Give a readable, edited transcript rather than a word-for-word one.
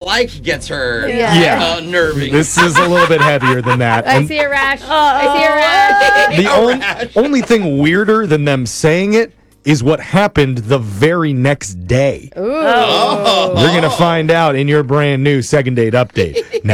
like gets her Yeah. nerving. This is a little bit heavier than that. I And see a rash. I see a rash. the only thing weirder than them saying it is what happened the very next day. Ooh. Oh. You're going to find out in your brand new second date update.